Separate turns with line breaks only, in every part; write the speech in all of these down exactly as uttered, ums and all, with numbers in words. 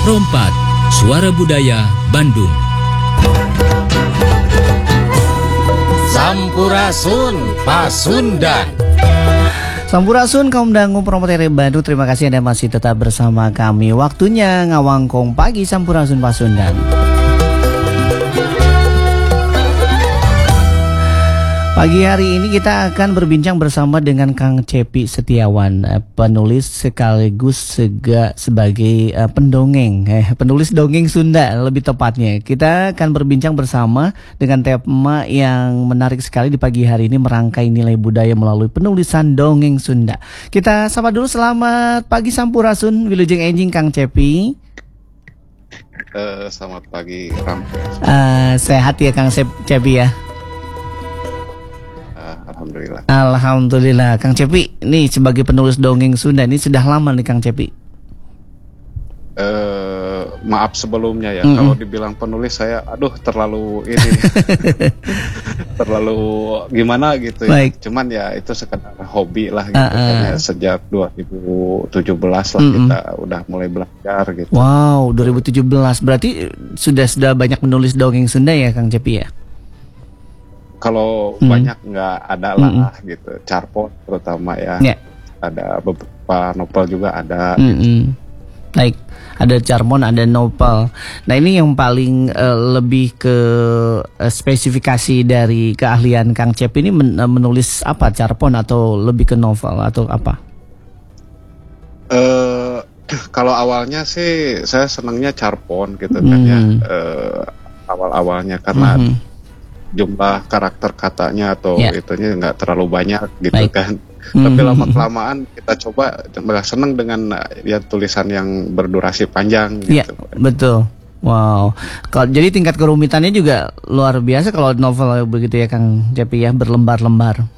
Rompat, Suara Budaya Bandung.
Sampurasun Pasundan.
Sampurasun kaum dangu promoter Bandung. Terima kasih Anda masih tetap bersama kami. Waktunya ngawangkong pagi Sampurasun Pasundan. Pagi hari ini kita akan berbincang bersama dengan Kang Cepi Setiawan, penulis sekaligus sega sebagai uh, pendongeng, eh, penulis dongeng Sunda lebih tepatnya. Kita akan berbincang bersama dengan tema yang menarik sekali di pagi hari ini, merangkai nilai budaya melalui penulisan dongeng Sunda. Kita sapa dulu, selamat pagi Sampurasun, Wilujeng Enjing Kang Cepi.
Uh, selamat pagi Ram.
Uh, sehat ya Kang Cepi ya?
Alhamdulillah.
Alhamdulillah. Kang Cepi, nih sebagai penulis dongeng Sunda ini sudah lama nih Kang Cepi.
Uh, maaf sebelumnya ya,
mm-hmm.
kalau dibilang penulis saya, aduh terlalu ini, terlalu gimana gitu ya. Baik. Cuman ya itu sekedar hobi lah gitu. Uh-uh. Sejak dua ribu tujuh belas lah mm-hmm. kita udah mulai belajar gitu.
Wow, dua ribu tujuh belas berarti sudah sudah banyak menulis dongeng Sunda ya Kang Cepi ya?
Kalau hmm. banyak nggak ada lah hmm. gitu, Carpot terutama ya, yeah. ada beberapa novel juga ada.
Hmm. Gitu. Baik, ada Carmon, ada novel. Nah ini yang paling uh, lebih ke uh, spesifikasi dari keahlian Kang Cep ini men- menulis apa, Carpon atau lebih ke novel atau apa?
Uh, kalau awalnya sih saya senangnya Carpon gitu hmm. kan ya, uh, awal-awalnya karena hmm. jumlah karakter katanya atau yeah. itunya nggak terlalu banyak gitu. Baik. Kan mm-hmm. Tapi lama-kelamaan kita coba senang dengan ya tulisan yang berdurasi panjang gitu.
Yeah, betul. Wow. Kalau jadi tingkat kerumitannya juga luar biasa kalau novel begitu ya Kang Cepi ya, berlembar-lembar.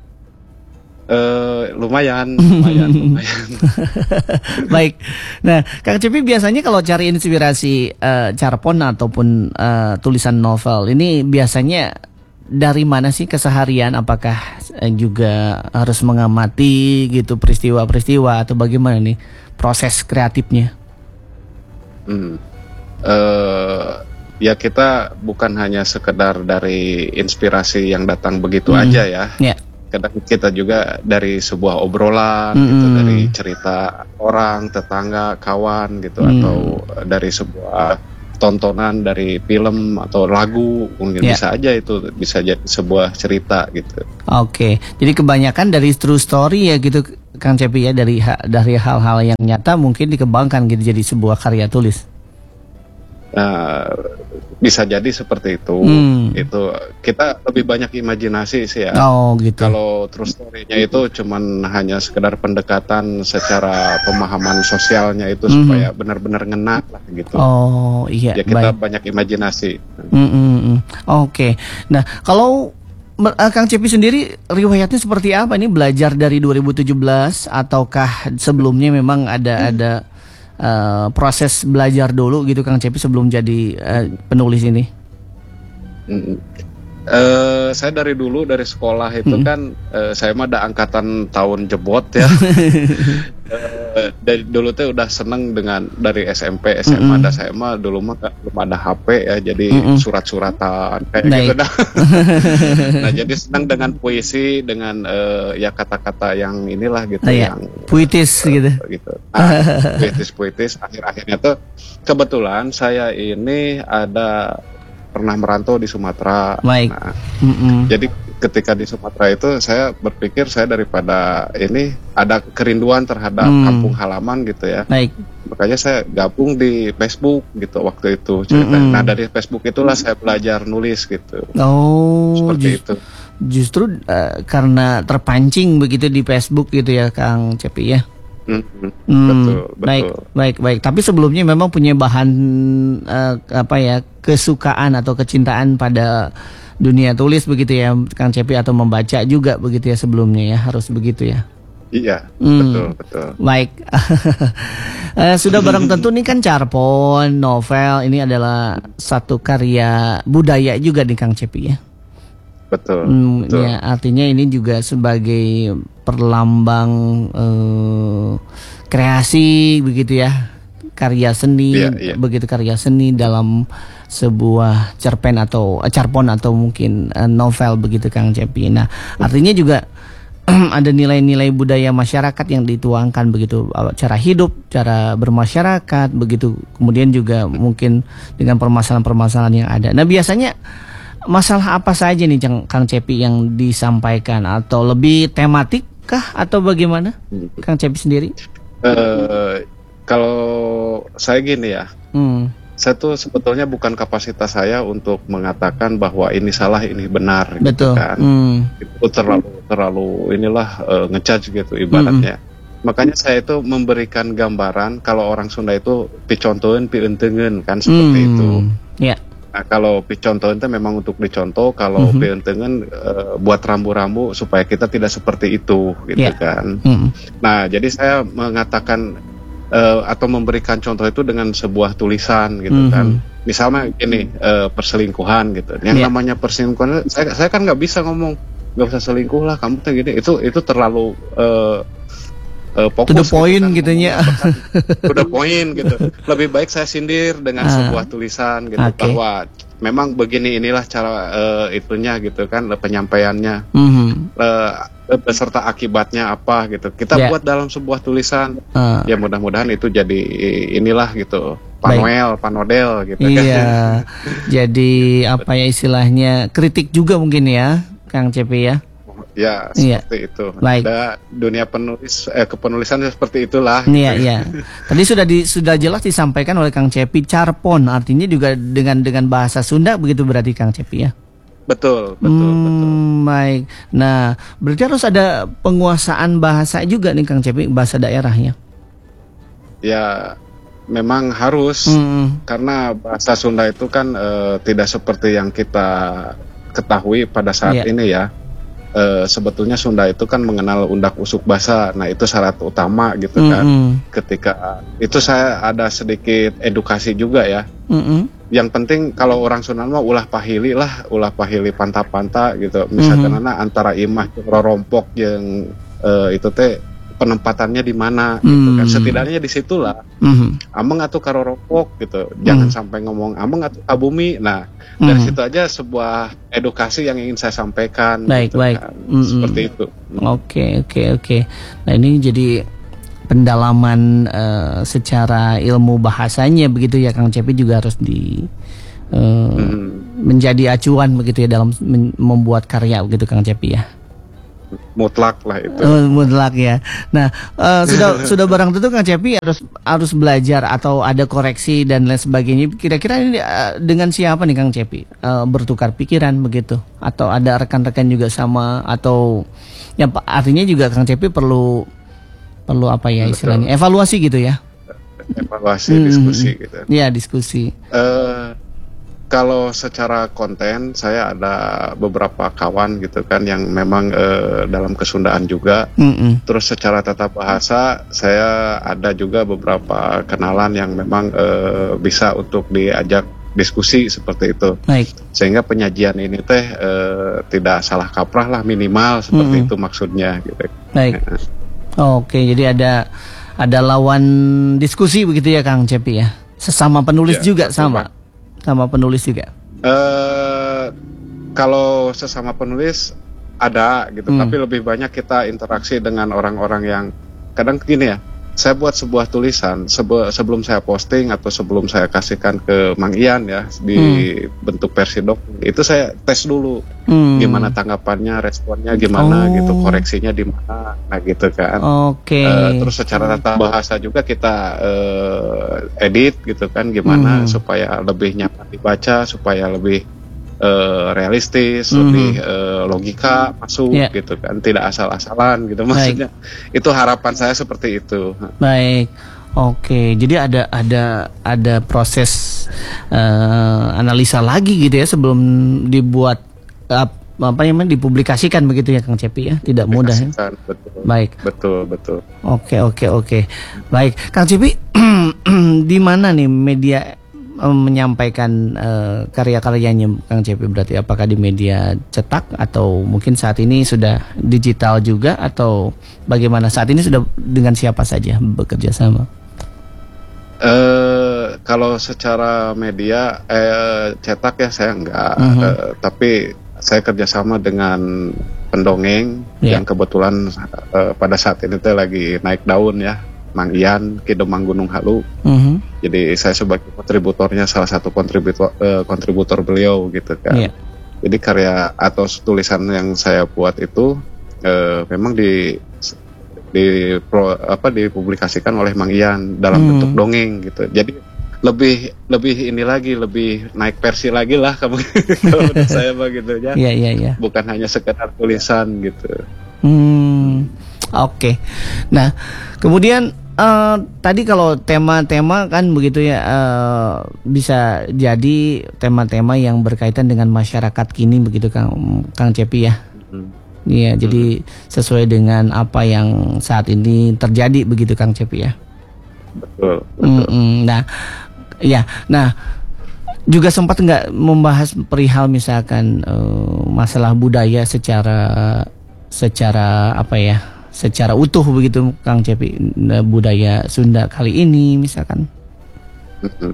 Uh, lumayan, lumayan, lumayan.
Baik. Nah, Kang Cepi biasanya kalau cari inspirasi uh, Carpon ataupun uh, tulisan novel ini biasanya dari mana sih keseharian? Apakah uh, juga harus mengamati gitu peristiwa-peristiwa atau bagaimana nih proses kreatifnya?
Hmm. Uh, ya kita bukan hanya sekedar dari inspirasi yang datang begitu hmm. aja ya. Yeah. Kadang kita juga dari sebuah obrolan mm-hmm. gitu, dari cerita orang, tetangga, kawan gitu, mm. atau dari sebuah tontonan, dari film atau lagu, mungkin yeah. bisa aja itu bisa jadi sebuah cerita gitu.
Oke, okay. Jadi kebanyakan dari true story ya gitu Kang Cepi ya, dari dari hal-hal yang nyata mungkin dikembangkan gitu jadi sebuah karya tulis.
Nah, bisa jadi seperti itu. Hmm. Itu kita lebih banyak imajinasi sih ya.
Oh, gitu.
Kalau true story-nya itu cuman hanya sekedar pendekatan secara pemahaman sosialnya itu hmm. supaya benar-benar ngena lah gitu.
Oh, iya.
Ya kita
baik.
banyak imajinasi.
Oke. Okay. Nah, kalau uh, Kang Cepi sendiri riwayatnya seperti apa? Ini belajar dari dua ribu tujuh belas ataukah sebelumnya memang ada hmm. ada Uh, proses belajar dulu gitu Kang Cepi sebelum jadi uh, penulis ini?
Mm-hmm. Uh, saya dari dulu dari sekolah itu mm-hmm. kan uh, saya mah ada angkatan tahun jebot ya. uh, dari dulu tuh udah seneng dengan dari S M P S M A mm-hmm. ada saya mah dulu mah belum ada H P ya, jadi mm-hmm. surat-suratan kayak Baik. gitu dah. Nah jadi seneng dengan puisi, dengan uh, ya kata-kata yang inilah gitu oh, yang
puitis uh, gitu.
gitu. Nah, puitis-puitis akhir-akhirnya tuh kebetulan saya ini ada pernah merantau di Sumatera.
Baik.
Nah, jadi ketika di Sumatera itu saya berpikir saya daripada ini ada kerinduan terhadap mm. kampung halaman gitu ya.
Baik.
Makanya saya gabung di Facebook gitu waktu itu ceritanya. Mm-hmm. Nah dari Facebook itulah saya belajar nulis gitu.
Oh.
Seperti
just,
itu.
Justru uh, karena terpancing begitu di Facebook gitu ya Kang Cepi ya.
Mm-hmm.
Hmm,
betul, betul.
Baik, baik, baik. Tapi sebelumnya memang punya bahan uh, apa ya kesukaan atau kecintaan pada dunia tulis begitu ya, Kang Cepi, atau membaca juga begitu ya sebelumnya ya, harus begitu ya.
Iya, hmm, betul, betul.
Baik. uh, sudah barang tentu nih kan Carpon, novel ini adalah satu karya budaya juga di Kang Cepi ya.
Betul,
hmm,
betul.
Ya, artinya ini juga sebagai perlambang uh, kreasi begitu ya, karya seni,
yeah, yeah.
begitu karya seni dalam sebuah cerpen atau uh, carpon atau mungkin uh, novel begitu Kang Cepi. Nah, artinya juga ada nilai-nilai budaya masyarakat yang dituangkan begitu, cara hidup, cara bermasyarakat begitu, kemudian juga mungkin dengan permasalahan-permasalahan yang ada. Nah, biasanya masalah apa saja nih Kang Cepi yang disampaikan, atau lebih tematik kah atau bagaimana Kang Cepi sendiri?
Uh, kalau saya gini ya, hmm. saya tuh sebetulnya bukan kapasitas saya untuk mengatakan bahwa ini salah, ini benar.
Betul.
Gitu kan. Hmm. Itu terlalu terlalu inilah uh, ngejudge gitu ibaratnya. Hmm. Makanya saya itu memberikan gambaran kalau orang Sunda itu picontohin, pientengen kan seperti hmm. itu.
Ya. Yeah.
Nah, kalau picontohin itu memang untuk dicontoh, kalau mm-hmm. pientengen uh, buat rambu-rambu supaya kita tidak seperti itu gitu yeah. kan. Hmm. Nah, jadi saya mengatakan Uh, atau memberikan contoh itu dengan sebuah tulisan gitu mm-hmm. kan, misalnya ini uh, perselingkuhan gitu, yang yeah. namanya perselingkuhan, saya saya kan nggak bisa ngomong nggak usah selingkuh lah kamu tuh gini, itu itu terlalu uh, uh, fokus
to the point gitu ya,
to the point gitu. Lebih baik saya sindir dengan ah. sebuah tulisan gitu okay. bahwa memang begini, inilah cara uh, itunya gitu kan, penyampaiannya. Mm-hmm. Uh, beserta akibatnya apa gitu. Kita yeah. buat dalam sebuah tulisan. Uh. Ya mudah-mudahan itu jadi inilah gitu. Panoel, panodel gitu
iya. kan. Iya. Jadi apa ya istilahnya, kritik juga mungkin ya, Kang Cepi ya.
Ya, seperti iya. itu.
Baik.
Ada dunia penulis eh kepenulisan seperti itulah.
Iya,
gitu.
iya. Tadi sudah di, sudah jelas disampaikan oleh Kang Cepi, carpon artinya juga dengan dengan bahasa Sunda begitu berarti Kang Cepi ya.
Betul, betul,
hmm,
betul.
Baik. Nah, berarti harus ada penguasaan bahasa juga nih Kang Cepi, bahasa daerahnya.
Ya, memang harus hmm. karena bahasa Sunda itu kan uh, tidak seperti yang kita ketahui pada saat yeah. ini ya. Uh, sebetulnya Sunda itu kan mengenal undak usuk basa. Nah, itu syarat utama gitu kan. Mm-hmm. Ketika itu saya ada sedikit edukasi juga ya. Mm-hmm. Yang penting kalau orang Sunda mah ulah pahili lah, ulah pahili panta-panta gitu. Misalkan mm-hmm. antara imah rorompok yang uh, itu teh penempatannya di mana mm-hmm. gitu kan. Setidaknya di situlah. Mm-hmm. Ameng atuh ka rorompok gitu. Jangan mm-hmm. sampai ngomong ameng atuh ka bumi. Nah, dari mm-hmm. situ aja sebuah edukasi yang ingin saya sampaikan.
Baik,
gitu
baik.
Kan.
Mm-hmm.
Seperti itu.
Oke, oke, oke. Nah, ini jadi pendalaman uh, secara ilmu bahasanya begitu ya Kang Cepi juga harus di uh, hmm. menjadi acuan begitu ya dalam men- membuat karya begitu Kang Cepi ya.
Mutlak lah itu.
Uh, mutlak ya. Nah, uh, sudah sudah barang tentu Kang Cepi harus harus belajar atau ada koreksi dan lain sebagainya. Kira-kira ini uh, dengan siapa nih Kang Cepi? Uh, bertukar pikiran begitu atau ada rekan-rekan juga sama, atau yang artinya juga Kang Cepi perlu perlu apa ya istilahnya, evaluasi gitu ya.
Evaluasi, hmm, diskusi gitu.
Iya, diskusi.
Uh, kalau secara konten saya ada beberapa kawan gitu kan yang memang uh, dalam kesundaan juga. Mm-mm. Terus secara tata bahasa saya ada juga beberapa kenalan yang memang uh, bisa untuk diajak diskusi seperti itu. Baik. Sehingga penyajian ini teh uh, tidak salah kaprah lah, minimal seperti Mm-mm. itu maksudnya gitu.
Baik. Oke, jadi ada ada lawan diskusi begitu ya Kang Cepi ya. Sesama penulis ya, juga sama. Sama penulis juga.
Uh, kalau sesama penulis ada gitu, hmm. tapi lebih banyak kita interaksi dengan orang-orang yang kadang gini ya. Saya buat sebuah tulisan sebe- sebelum saya posting atau sebelum saya kasihkan ke Mang Ian ya di hmm. bentuk versi doc, itu saya tes dulu hmm. gimana tanggapannya, responnya gimana oh. gitu, koreksinya di mana, nah gitu kan.
Oke. Okay.
Uh, terus secara tata bahasa juga kita uh, edit gitu kan, gimana hmm. supaya lebih nyaman dibaca, supaya lebih Uh, realistis, mm-hmm. lebih uh, logika masuk yeah. gitu kan, tidak asal-asalan gitu maksudnya. Baik. Itu harapan saya seperti itu.
Baik, oke. Jadi ada ada ada proses uh, analisa lagi gitu ya sebelum dibuat uh, apa namanya dipublikasikan begitu ya Kang Cepi ya, tidak mudah ya.
Betul.
Baik.
Betul betul.
Oke oke oke. Baik, Kang Cepi di mana nih media menyampaikan uh, karya-karyanya Kang Cepi, berarti apakah di media cetak atau mungkin saat ini sudah digital juga, atau bagaimana saat ini sudah dengan siapa saja bekerja sama?
Uh, kalau secara media eh, cetak ya saya enggak,
Mhm.
eh, tapi saya kerjasama dengan pendongeng
Yeah.
yang kebetulan eh, pada saat ini teh lagi naik daun ya, Mang Ian Kidemang Gunung Halu.
Mhm.
Jadi saya sebagai kontributornya, salah satu kontributor eh, kontributor beliau gitu kan.
Yeah.
Jadi karya atau tulisan yang saya buat itu eh, memang di di pro, apa dipublikasikan oleh Mang Ian dalam
Hmm.
bentuk dongeng gitu. Jadi lebih lebih ini lagi, lebih naik versi lagi lah kamu kalau menurut saya begitu ya.
Iya, iya, iya.
Bukan hanya sekedar tulisan gitu.
Hmm, oke. Nah, kemudian eh, tadi kalau tema-tema kan begitu ya, eh, bisa jadi tema-tema yang berkaitan dengan masyarakat kini begitu, Kang Kang Cepi ya.
Hmm.
Iya, jadi sesuai dengan apa yang saat ini terjadi begitu, Kang Cepi ya.
Betul. betul.
Mm-mm. Nah, ya, nah juga sempat nggak membahas perihal misalkan eh, masalah budaya secara secara apa ya, secara utuh begitu, Kang Cepi, eh, budaya Sunda kali ini misalkan.
Mm-mm.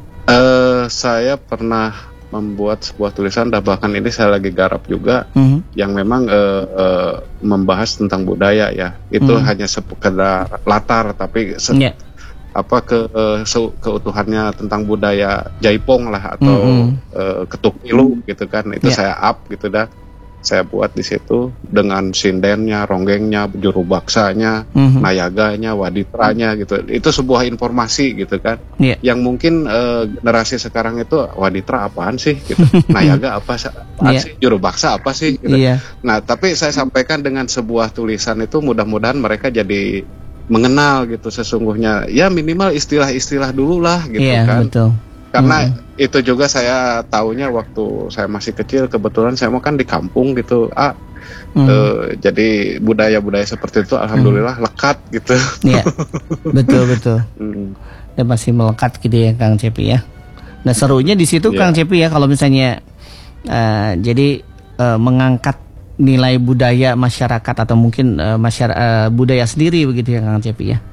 Eh, saya pernah membuat sebuah tulisan, dan bahkan ini saya lagi garap juga,
Mhm.
yang memang eh, eh, membahas tentang budaya ya. Itu
Hmm.
hanya sekedar latar, tapi se-
Ya.
apa ke eh, se- keutuhannya tentang budaya Jaipong lah, atau
Mhm.
eh, ketuk milu gitu kan. Itu
Ya.
saya up gitu dah. Saya buat di situ dengan sindennya, ronggengnya, juru baksanya,
Mhm.
nayaganya, waditranya gitu. Itu sebuah informasi gitu kan.
Ya.
Yang mungkin eh, generasi sekarang itu waditra apaan sih gitu. Nayaga apa, apaan
Iya.
sih? Juru baksa apa sih gitu.
Iya.
Nah, tapi saya sampaikan dengan sebuah tulisan itu, mudah-mudahan mereka jadi mengenal gitu sesungguhnya. Ya minimal istilah-istilah dulu lah gitu
Iya,
kan.
betul.
Karena
Mhm.
itu juga saya taunya waktu saya masih kecil, kebetulan saya mau kan di kampung gitu. Ah,
Mhm.
eh, jadi budaya-budaya seperti itu alhamdulillah lekat gitu.
Iya. Betul, betul.
Hmm.
Ya masih melekat gitu ya, Kang Cepi ya. Nah, serunya di situ,
Iya.
Kang Cepi ya, kalau misalnya eh, jadi eh, mengangkat nilai budaya masyarakat atau mungkin eh, masyarakat budaya sendiri begitu ya, Kang Cepi ya.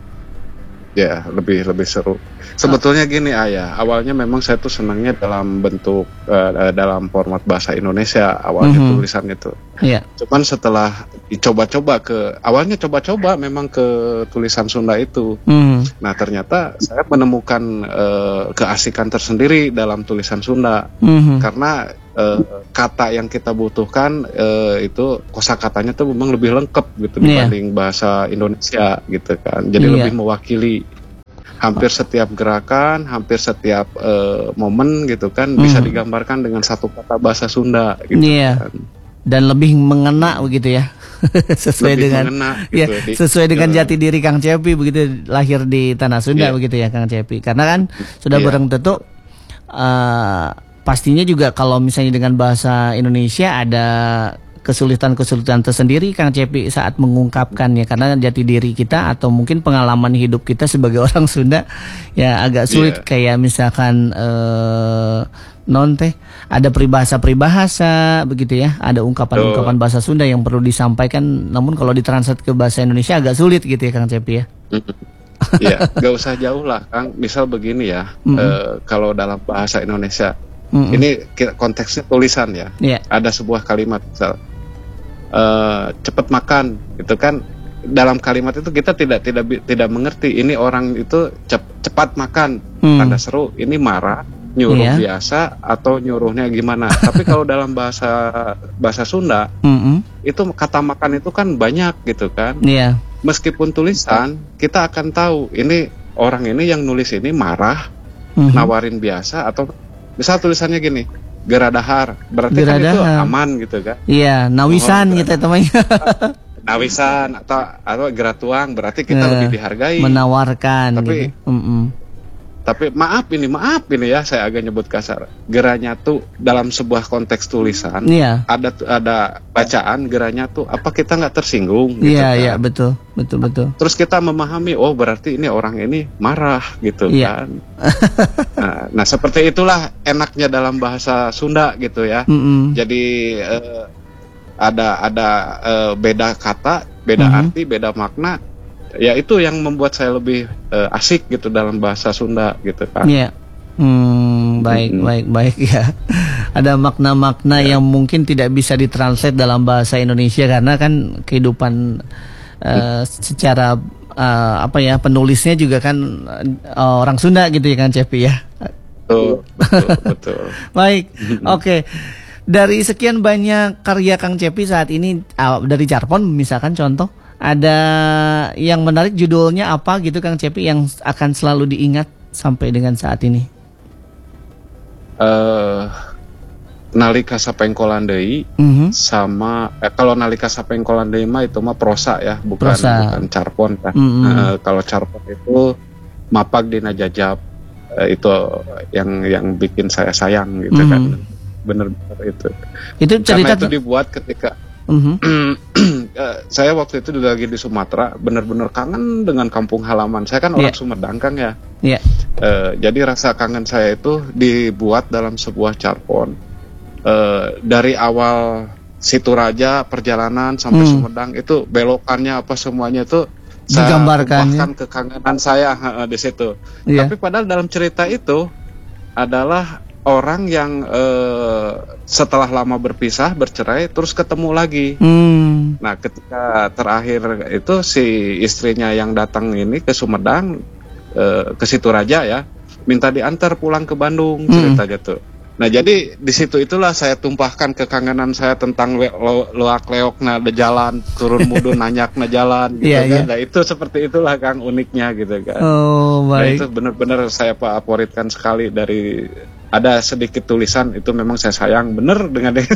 Ya, lebih lebih seru. Sebetulnya gini Ayah, awalnya memang saya tuh senangnya dalam bentuk eh, dalam format bahasa Indonesia awalnya
Mhm.
tulisan itu.
Iya.
Cuman setelah dicoba-coba ke awalnya coba-coba memang ke tulisan Sunda itu.
Hmm.
Nah, ternyata saya menemukan eh, keasikan tersendiri dalam tulisan Sunda.
Mhm.
Karena eh, kata yang kita butuhkan eh, itu kosakatanya tuh memang lebih lengkap gitu
Iya.
dibanding bahasa Indonesia gitu kan. Jadi
Iya.
lebih mewakili hampir setiap gerakan, hampir setiap eh, momen gitu kan bisa
Mhm.
digambarkan dengan satu kata bahasa Sunda gitu
Iya.
kan.
Dan lebih mengena begitu ya. sesuai
Lebih
dengan
mengena
ya,
gitu. Di-
sesuai dengan
eh,
jati diri Kang Cepi begitu, lahir di tanah Sunda
Iya.
begitu ya, Kang Cepi. Karena kan sudah
Iya.
bareng tentu eh, pastinya juga kalau misalnya dengan bahasa Indonesia ada kesulitan-kesulitan tersendiri, Kang Cepi, saat mengungkapkannya, karena jati diri kita atau mungkin pengalaman hidup kita sebagai orang Sunda ya agak sulit.
Iya.
Kayak misalkan eh, non teh ada peribahasa-peribahasa begitu ya, ada ungkapan-ungkapan bahasa Sunda yang perlu disampaikan, namun kalau ditranslate ke bahasa Indonesia agak sulit gitu ya, Kang Cepi ya.
Iya, gak usah jauh lah Kang. Misal begini ya,
Mm-mm.
eh, kalau dalam bahasa Indonesia,
Mm-mm.
ini ki- konteksnya tulisan ya.
Iya.
Ada sebuah kalimat misal eh, cepat makan, itu kan dalam kalimat itu kita tidak tidak bi- tidak mengerti ini orang itu cep- cepat makan,
Hmm.
tanda seru, ini marah, nyuruh
Iya.
biasa atau nyuruhnya gimana. Tapi kalau dalam bahasa bahasa Sunda
Mm-mm.
itu kata makan itu kan banyak gitu kan.
Iya.
Meskipun tulisan kita akan tahu ini orang ini yang nulis ini marah,
Mhm.
nawarin biasa, atau misal tulisannya gini, geradahar, berarti kan itu
Geradahar.
aman gitu kan.
Iya, nawisan
Oh,
gitu ya temannya.
Nawisan atau atau geratuang berarti kita
Eh,
lebih dihargai.
menawarkan
Tapi-
gitu. Mm-mm.
Tapi maaf ini maaf ini ya, saya agak nyebut kasar. Geranya tuh dalam sebuah konteks tulisan
Iya.
ada ada bacaan geranya tuh apa kita nggak tersinggung gitu
Iya,
kan.
iya, betul. Betul, betul.
Terus kita memahami, oh berarti ini orang ini marah gitu
Iya.
kan. Nah, nah seperti itulah enaknya dalam bahasa Sunda gitu ya.
Mm-mm.
Jadi eh, ada ada eh, beda kata, beda
Mhm.
arti, beda makna. Ya itu yang membuat saya lebih eh, asik gitu dalam bahasa Sunda gitu kan.
Iya. Hmm, baik, hmm. baik, baik ya. Ada makna-makna ya. yang mungkin tidak bisa ditranslate dalam bahasa Indonesia karena kan kehidupan uh, secara uh, apa ya penulisnya juga kan uh, orang Sunda gitu ya kan Cepi ya.
Betul, betul, betul.
Baik, oke. Okay. Dari sekian banyak karya Kang Cepi saat ini uh, dari Carpon misalkan contoh, ada yang menarik judulnya apa gitu Kang Cepi yang akan selalu diingat sampai dengan saat ini?
Uh, nalika sapengkolan deui mm-hmm. sama eh, kalau nalika sapengkolan deui mah itu mah prosa ya, bukan prosa. bukan Carpon kan. Mm-hmm. Uh, kalau Carpon itu mapag dina jajab, uh, itu yang yang bikin saya sayang gitu mm-hmm. kan. Bener-bener itu. Itu cerita karena itu dibuat ketika mm-hmm. uh, saya waktu itu lagi di Sumatera, bener-bener kangen dengan kampung halaman. Saya kan orang yeah. Sumedang Kang ya. Yeah. Uh, jadi rasa kangen saya itu dibuat dalam sebuah Carpon. Uh, dari awal Situraja perjalanan sampai hmm. Sumedang itu belokannya apa semuanya itu saya tumpahkan kekangenan saya uh, di situ. Yeah. Tapi padahal dalam cerita itu adalah orang yang uh, setelah lama berpisah bercerai terus ketemu lagi. Hmm. Nah ketika terakhir itu si istrinya yang datang ini ke Sumedang, ke Situraja ya, minta diantar pulang ke Bandung ceritanya hmm. tuh. Nah jadi di situ itulah saya tumpahkan kekangenan saya tentang lo, loak leok na de jalan turun mudun nanyak na jalan gitu yeah, kan. Yeah. Nah itu seperti itulah Kang uniknya gitu kan. Oh baik. Nah itu benar-benar saya favoritkan sekali dari ada sedikit tulisan itu memang saya sayang bener dengan itu.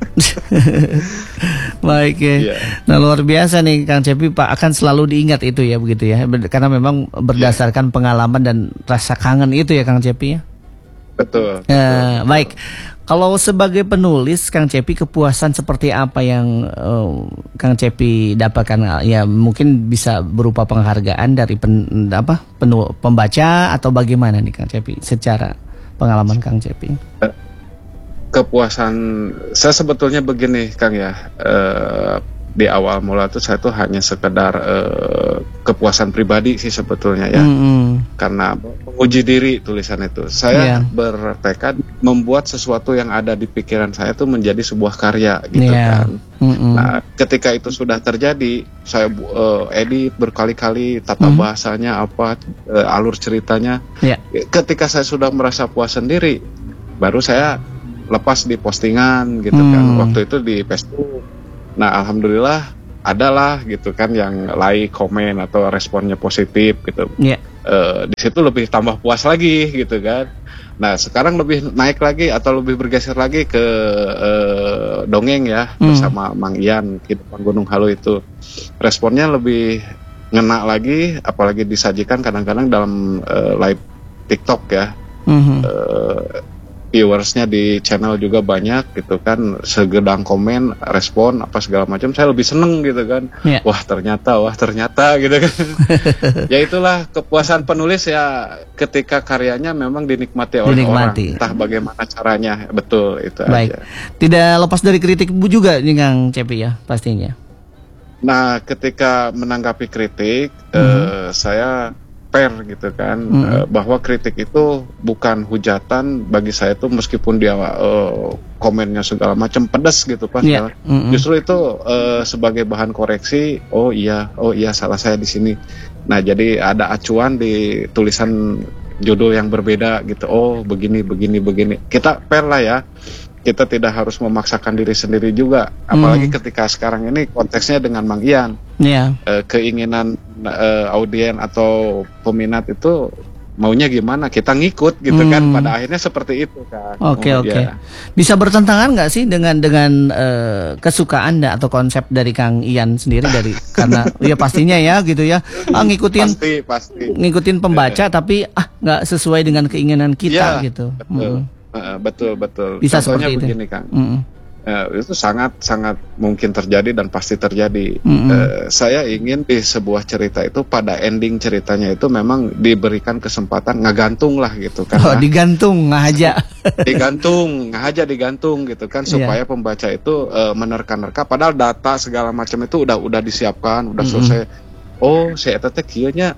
Baik ya. Yeah. Nah luar biasa nih Kang Cepi Pak, akan selalu diingat itu ya begitu ya, karena memang berdasarkan yeah. pengalaman dan rasa kangen itu ya Kang Cepi ya.
Betul.
Uh,
betul.
Baik. Kalau sebagai penulis Kang Cepi kepuasan seperti apa yang uh, Kang Cepi dapatkan ya, mungkin bisa berupa penghargaan dari pen, apa penul, pembaca atau bagaimana nih Kang Cepi secara pengalaman Kang Cepi?
Kepuasan saya sebetulnya begini Kang ya, uh, di awal mula tuh saya tuh hanya sekedar uh, kepuasan pribadi sih sebetulnya ya, mm-hmm. karena menguji diri tulisan itu. Saya yeah. bertekad membuat sesuatu yang ada di pikiran saya tuh menjadi sebuah karya gitu yeah. kan. Mm-hmm. Nah ketika itu sudah terjadi, saya uh, edit berkali-kali, tata mm-hmm. bahasanya apa, uh, alur ceritanya. Yeah. Ketika saya sudah merasa puas sendiri, baru saya lepas di postingan gitu hmm. kan, waktu itu di Facebook. Nah alhamdulillah adalah gitu kan yang like, komen atau responnya positif gitu. Yeah. E, di situ lebih tambah puas lagi gitu kan. Nah sekarang lebih naik lagi atau lebih bergeser lagi ke e, dongeng ya hmm. bersama Mang Ian Kehidupan Gunung Halu itu. Responnya lebih ngena lagi, apalagi disajikan kadang-kadang dalam e, live TikTok ya. Mm-hmm. E, viewersnya di channel juga banyak gitu kan, segedang komen, respon apa segala macam, saya lebih seneng gitu kan. Yeah. Wah ternyata, wah ternyata gitu kan. Ya itulah kepuasan penulis ya, ketika karyanya memang dinikmati oleh dinikmati. orang, entah bagaimana caranya, betul itu. Baik. Aja. Tidak lepas dari kritik juga nih Kang Cepi ya pastinya. Nah ketika menanggapi kritik, mm-hmm. eh, saya fair gitu kan, mm-hmm. uh, bahwa kritik itu bukan hujatan bagi saya itu, meskipun dia uh, komennya segala macam pedas gitu pas yeah. mm-hmm. justru itu uh, sebagai bahan koreksi. Oh iya, oh iya salah saya di sini. Nah jadi ada acuan di tulisan judul yang berbeda gitu. Oh begini begini begini. Kita fair lah ya. Kita tidak harus memaksakan diri sendiri juga, apalagi hmm. ketika sekarang ini konteksnya dengan Mang Ian. Yeah. E, keinginan e, audien atau peminat itu maunya gimana, kita ngikut gitu hmm. kan, pada akhirnya seperti itu kan.
Oke okay, oke. Okay. Ya. Bisa bertentangan nggak sih dengan dengan e, kesukaan atau konsep dari Kang Ian sendiri dari karena ya pastinya ya gitu ya, ah, ngikutin
pasti, pasti.
ngikutin pembaca yeah. tapi ah nggak sesuai dengan keinginan kita yeah, gitu.
Betul. Hmm. Uh, betul betul.
Bisa
contohnya
seperti
begini
itu.
Kang,
mm-hmm.
uh, itu sangat sangat mungkin terjadi dan pasti terjadi. Mm-hmm. uh, saya ingin di sebuah cerita itu pada ending ceritanya itu memang diberikan kesempatan ngagantung lah gitu kan.
Oh, digantung ngahaja.
digantung ngahaja digantung gitu kan, supaya yeah. pembaca itu uh, menerka-nerka. Padahal data segala macam itu udah udah disiapkan, udah mm-hmm. selesai. Oh, saya teh kieu nya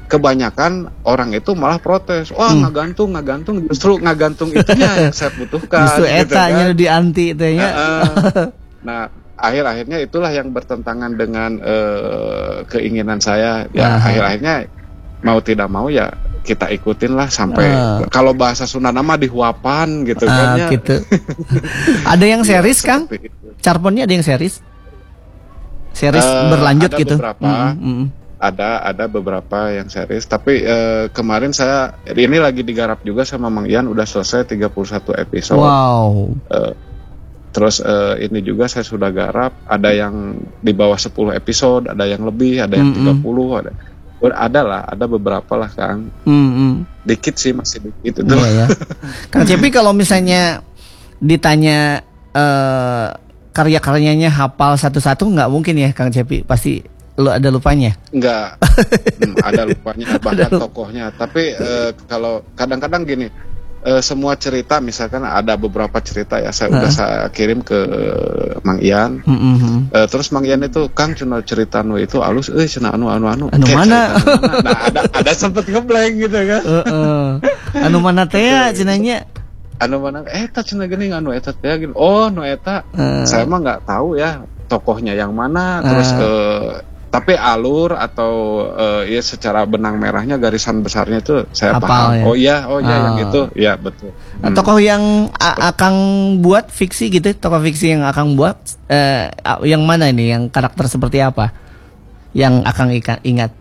kebanyakan orang itu malah protes, wah hmm. ngagantung ngagantung justru ngagantung itunya yang saya butuhkan.
Justru
gitu
etanya
kan.
di anti itu ya.
Nah, nah akhir-akhirnya itulah yang bertentangan dengan uh, keinginan saya. Ya uh-huh. akhir-akhirnya mau tidak mau ya kita ikutin lah sampai uh. kalau bahasa Sunda nama dihuapan gitu uh, kan ya.
Gitu. Ada yang series Kang? Carponnya ada yang series? Series uh, berlanjut
ada
gitu?
Beberapa.
Mm-hmm.
Ada ada beberapa yang series, tapi eh, kemarin saya ini lagi digarap juga sama Mang Ian, udah selesai tiga puluh satu episode.
Wow.
Eh, terus eh, ini juga saya sudah garap, ada yang di bawah sepuluh episode, ada yang lebih, ada yang mm-hmm. tiga puluh, ada ada lah, ada beberapa lah Kang.
Mm-hmm.
Dikit sih, masih dikit itu.
Iya, ya. Kang Cepi kalau misalnya ditanya eh, karya-karyanya hafal satu-satu nggak mungkin ya Kang Cepi, pasti lu ada lupanya?
Enggak, hmm, ada lupanya bahkan ada tokohnya. Tapi uh, kalau kadang-kadang gini, uh, semua cerita misalkan ada beberapa cerita ya saya uh. udah saya kirim ke Mang Ian. Mm-hmm. Uh, terus Mang Ian itu Kang cuma cerita nu itu alus, eh cina anu anu anu.
Anu mana?
Nah ada ada sempet ngeblank gitu kan? Uh, uh.
Anu mana teh ya cenanya?
Anu mana? Eta cina gini anu eta teh gini. Oh nu eta. Uh. Saya mah nggak tahu ya tokohnya yang mana. Terus uh. uh, tapi alur atau uh, ya secara benang merahnya garisan besarnya itu saya
Apal,
paham.
Ya?
Oh iya, oh iya
oh.
yang itu, ya betul.
Hmm. Tokoh yang a- Akang buat fiksi gitu, tokoh fiksi yang Akang buat, eh, yang mana ini, yang karakter seperti apa, yang Akang ingat?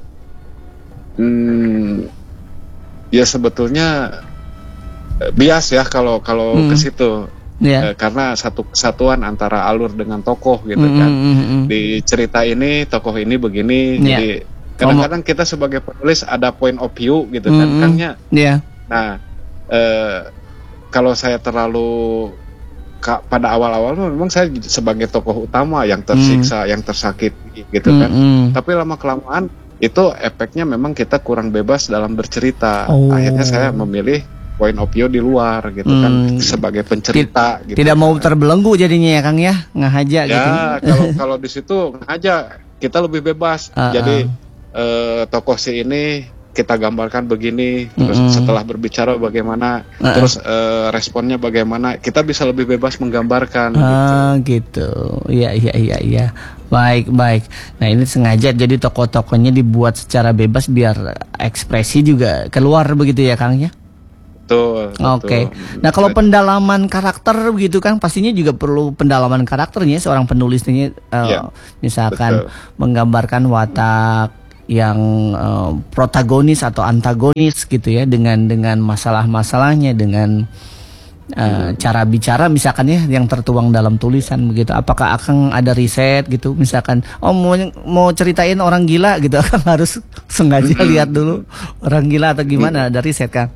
Hmm, ya sebetulnya bias ya kalau kalau hmm. ke situ. Yeah. E, karena satu kesatuan antara alur dengan tokoh gitu mm-hmm. kan. Di cerita ini tokoh ini begini, yeah. Jadi kadang-kadang kita sebagai penulis ada point of view gitu mm-hmm. kan Kangnya.
Yeah.
Nah, e, kalau saya terlalu ka, pada awal-awal memang saya sebagai tokoh utama yang tersiksa, mm. yang tersakiti gitu kan. Mm-hmm. Tapi lama kelamaan itu efeknya memang kita kurang bebas dalam bercerita. Oh. Akhirnya saya memilih point of view di luar gitu hmm. kan sebagai pencerita gitu.
Tidak mau terbelenggu jadinya ya Kang ya, ngahaja
ya,
gitu.
Ya kalau kalau di situ ngahaja kita lebih bebas. Uh, Jadi uh. Eh, tokoh si ini kita gambarkan begini, terus mm-hmm. setelah berbicara bagaimana, uh-uh. terus eh, responnya bagaimana, kita bisa lebih bebas menggambarkan.
Ah gitu, iya iya iya iya, baik baik. Nah ini sengaja jadi tokoh-tokohnya dibuat secara bebas biar ekspresi juga keluar begitu ya Kang ya?
Betul.
Oke. Okay. Nah kalau pendalaman karakter begitu kan pastinya juga perlu pendalaman karakternya seorang penulisnya, uh, ya, misalkan betul. Menggambarkan watak yang uh, protagonis atau antagonis gitu ya dengan dengan masalah-masalahnya, dengan uh, hmm. cara bicara misalkan ya yang tertuang dalam tulisan begitu. Apakah Akang ada riset gitu misalkan oh mau mau ceritain orang gila gitu Akang harus sengaja hmm. lihat dulu orang gila atau gimana, ada riset Kang?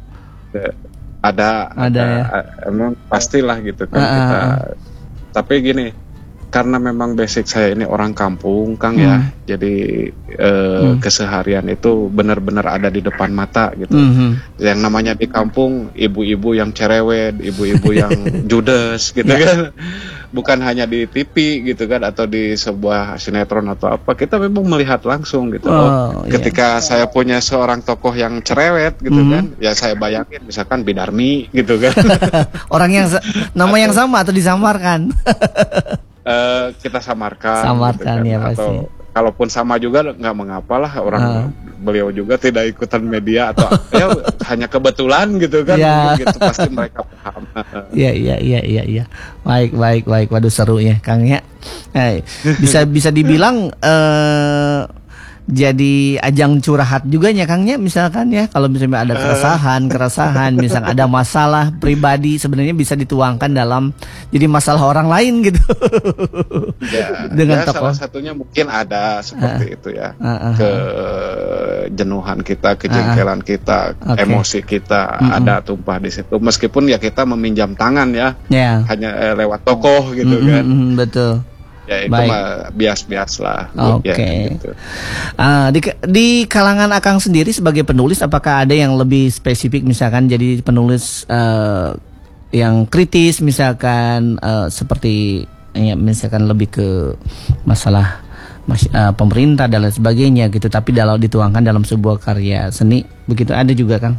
Ada, ada, ada ya? Emang pastilah gitu kan. Uh, kita. Uh, tapi gini, karena memang basic saya ini orang kampung, Kang hmm. ya, jadi uh, hmm. keseharian itu benar-benar ada di depan mata gitu. Hmm. Yang namanya di kampung, ibu-ibu yang cerewet, ibu-ibu yang judes gitu kan. Bukan hanya di T V gitu kan atau di sebuah sinetron atau apa, kita memang melihat langsung gitu. Oh, oh, ketika yeah. saya punya seorang tokoh yang cerewet gitu mm-hmm. kan, ya saya bayangin misalkan Bidarmi gitu kan.
Orang yang nama atau, yang sama atau disamarkan?
uh, kita samarkan.
Samarkan gitu kan. Ya pasti.
Atau kalaupun sama juga nggak mengapa lah, orang uh. beliau juga tidak ikutan media atau ya hanya kebetulan gitu kan, yeah. gitu pasti mereka paham.
Iya iya iya iya iya. Baik baik baik. Waduh seru ya Kang ya. Nah, bisa bisa dibilang uh, jadi ajang curhat juga ya Kang ya, misalkan ya kalau misalnya ada keresahan keresahan misal ada masalah pribadi sebenarnya bisa dituangkan dalam jadi masalah orang lain gitu.
Ya, dengan ya, salah satunya mungkin ada seperti uh, itu ya uh, uh, uh, kejenuhan kita, kejengkelan uh, kita, okay. emosi kita uh, ada tumpah di situ meskipun ya kita meminjam tangan ya yeah. hanya eh, lewat tokoh gitu uh, kan uh, betul. Ya itu baik. Mah bias-bias lah.
Oke. Okay. Ya, gitu. uh, di, di kalangan Akang sendiri sebagai penulis, apakah ada yang lebih spesifik misalkan jadi penulis uh, yang kritis misalkan uh, seperti ya, misalkan lebih ke masalah mas, uh, pemerintah dan lain sebagainya gitu, tapi kalau dituangkan dalam sebuah karya seni begitu ada juga Kang.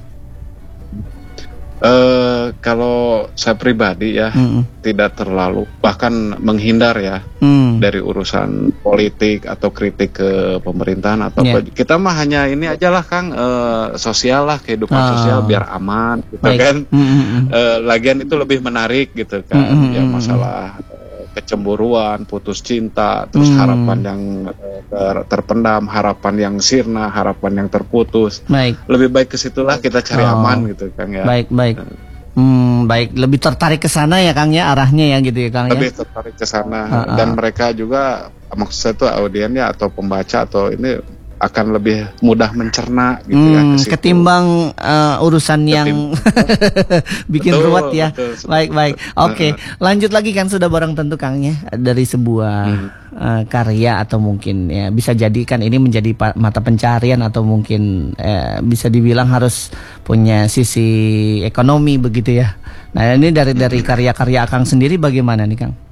Uh, kalau saya pribadi ya mm-hmm. tidak terlalu bahkan menghindar ya mm. dari urusan politik atau kritik ke pemerintahan atau yeah. apa. Kita mah hanya ini aja lah Kang, uh, sosial lah, kehidupan oh. sosial biar aman gitu Baik. kan. Mm-hmm. Uh, lagian itu lebih menarik gitu kan, mm-hmm. ya masalah kecemburuan, putus cinta, terus hmm. harapan yang ter, terpendam, harapan yang sirna, harapan yang terputus.
Baik.
Lebih baik ke situlah kita cari oh. aman gitu Kang ya.
Baik, baik. Hmm, baik, lebih tertarik ke sana ya Kang ya, arahnya ya gitu ya Kang ya.
Lebih tertarik ke sana uh-uh. dan mereka juga maksud saya tuh audiennya atau pembaca atau ini akan lebih mudah mencerna gitu hmm, ya ke
ketimbang uh, urusan Ketim- yang bikin betul, ruwet ya. Betul, baik baik. Oke, okay. lanjut lagi kan sudah barang tentu Kang ya, dari sebuah hmm. uh, karya atau mungkin ya bisa jadikan ini menjadi pa- mata pencarian atau mungkin eh, bisa dibilang harus punya sisi ekonomi begitu ya. Nah, ini dari dari karya-karya Kang sendiri bagaimana nih Kang?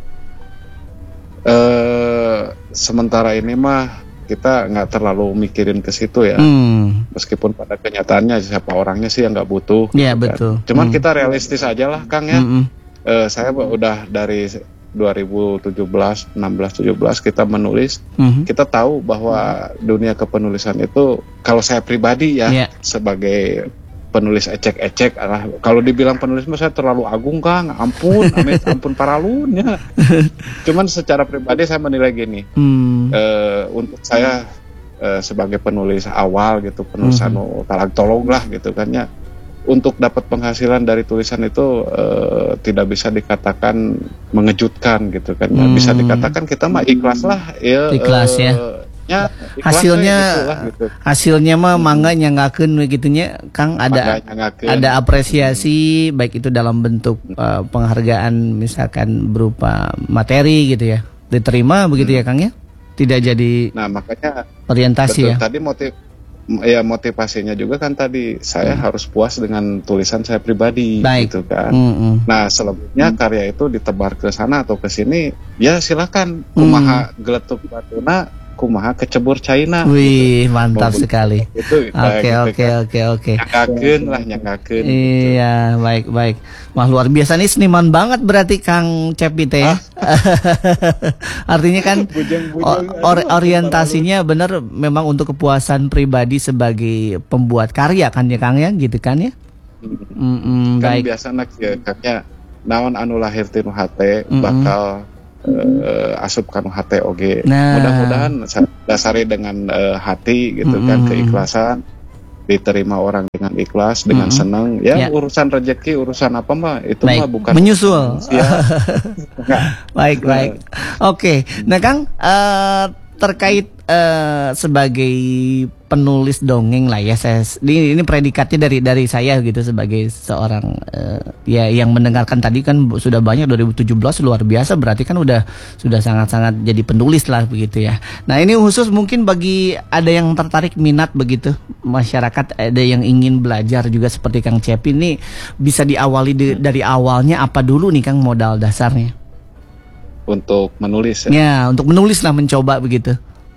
Uh, sementara ini mah kita nggak terlalu mikirin ke situ ya, hmm. meskipun pada kenyataannya siapa orangnya sih yang nggak butuh.
Iya
gitu
betul.
Kan. Cuman
hmm.
kita realistis aja lah Kang ya. Hmm. Uh, saya udah dari dua ribu tujuh belas, enam belas, tujuh belas kita menulis. Hmm. Kita tahu bahwa dunia kepenulisan itu, kalau saya pribadi ya yeah. sebagai penulis ecek-ecek, lah kalau dibilang penulis saya terlalu agung Kang, ampun, amit, ampun paralunnya. Cuman secara pribadi saya menilai gini, hmm. uh, untuk saya uh, sebagai penulis awal gitu, penulis hmm. anu talaktolog lah gitu kan ya, untuk dapat penghasilan dari tulisan itu uh, tidak bisa dikatakan mengejutkan gitu kan ya. Hmm. Bisa dikatakan kita mah ikhlas lah ya.
Ikhlas uh, ya. Ya, hasilnya
gitulah, gitu.
hasilnya mah mangga nyangakeun begitunya Kang, ada ada apresiasi baik itu dalam bentuk uh, penghargaan misalkan berupa materi gitu ya, diterima begitu hmm. ya Kang ya, tidak jadi
nah makanya
orientasi
betul,
ya
tadi motiv ya motivasinya juga kan tadi saya hmm. harus puas dengan tulisan saya pribadi baik. Gitu kan hmm. Nah selebihnya hmm. karya itu ditebar ke sana atau ke sini ya silakan kumaha hmm. geletuk batuna kumaha kecebur China.
Wih, gitu. Mantap Mobil sekali.
Oke,
oke, oke, oke.
Nyangkakeun lah, nyangkakeun.
Iya, gitu. baik, baik. Wah, luar biasa nih, seniman banget berarti Kang Cepi teh. Artinya kan bujang-bujang, or, orientasinya benar memang untuk kepuasan pribadi sebagai pembuat karya kan ya Kang ya, gitu kan ya?
Mm-mm, kan baik. Biasa nak ya, kaknya naon anu lahir tinu hate bakal Uh, asup kanu hati oge. Nah. Mudah-mudahan dasari dengan uh, hati gitu mm-hmm. kan, keikhlasan, diterima orang dengan ikhlas, dengan mm-hmm. senang. Ya, ya urusan rezeki, urusan apa mah itu baik. Mah bukan
menyusul. Ya. baik, baik. Oke. Okay. Nah, Kang uh, terkait uh, sebagai penulis dongeng lah ya, saya ini, ini predikatnya dari dari saya gitu sebagai seorang uh, ya yang mendengarkan tadi kan sudah banyak dua ribu tujuh belas luar biasa, berarti kan udah sudah sangat-sangat jadi penulis lah begitu ya. Nah ini khusus mungkin bagi ada yang tertarik minat begitu masyarakat, ada yang ingin belajar juga seperti Kang Cepi ini bisa diawali di, dari awalnya apa dulu nih Kang modal dasarnya?
Untuk menulis ya?
Ya untuk menulis lah, mencoba begitu.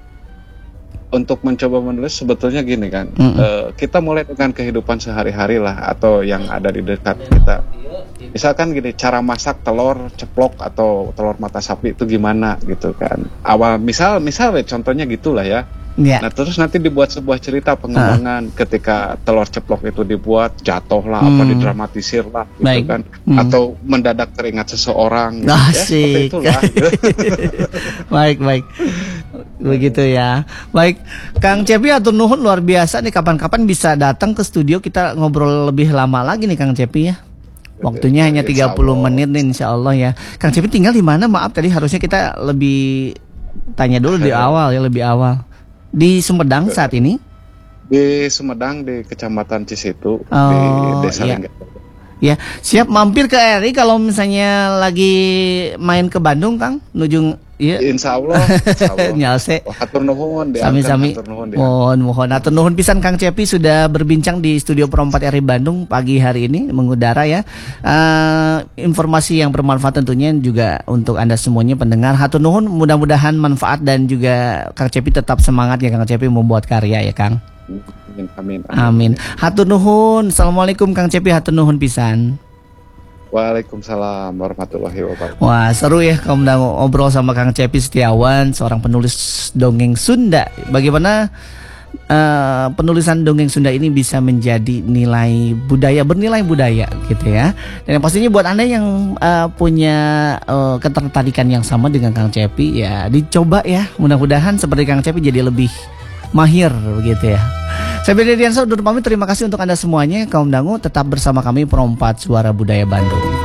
Untuk mencoba menulis sebetulnya gini kan, mm-hmm. uh, kita mulai dengan kehidupan sehari-hari lah atau yang ada di dekat kita. Misalkan gini, cara masak telur ceplok atau telur mata sapi itu gimana gitu kan. Awal misal misal contohnya gitulah ya. Yeah. Nah terus nanti dibuat sebuah cerita pengembangan uh. ketika telur ceplok itu dibuat jatuh lah, hmm. apa didramatisir lah gitu baik. Kan, hmm. atau mendadak teringat seseorang gitu, ya, seperti itulah.
baik baik, begitu ya. Baik, Kang Cepi atur nuhun luar biasa nih, kapan-kapan bisa datang ke studio kita ngobrol lebih lama lagi nih Kang Cepi ya. Waktunya hanya tiga puluh menit nih insya Allah ya. Kang Cepi tinggal di mana? Maaf tadi harusnya kita lebih tanya dulu di awal ya, lebih awal. Di Sumedang saat ini?
Di Sumedang, di Kecamatan Cisitu,
oh,
di Desa
iya.
Lenggak.
Ya, siap mampir ke R I kalau misalnya lagi main ke Bandung, Kang. Nuju Iya.
Insya Allah. Insya Allah.
Nyalse.
Oh, hatur nuhun.
Sami-sami. Mohon mohon hatur nuhun pisan Kang Cepi sudah berbincang di studio Pro empat R I Bandung pagi hari ini mengudara ya. Uh, informasi yang bermanfaat tentunya juga untuk Anda semuanya pendengar. Hatur nuhun, mudah-mudahan manfaat dan juga Kang Cepi tetap semangat ya Kang Cepi membuat karya ya Kang.
Amin. Amin.
Amin. Hatur nuhun. Assalamualaikum Kang Cepi, hatur nuhun pisan.
Waalaikumsalam warahmatullahi wabarakatuh.
Wah seru ya kamu udah ngobrol sama Kang Cepi Setiawan, seorang penulis dongeng Sunda. Bagaimana uh, penulisan dongeng Sunda ini bisa menjadi nilai budaya, bernilai budaya gitu ya. Dan pastinya buat Anda yang uh, punya uh, ketertarikan yang sama dengan Kang Cepi ya dicoba ya. Mudah-mudahan seperti Kang Cepi jadi lebih mahir begitu ya. Saya Bedi Diansa undur pamit, terima kasih untuk Anda semuanya. Kaum dangu tetap bersama kami Pro empat Suara Budaya Bandung.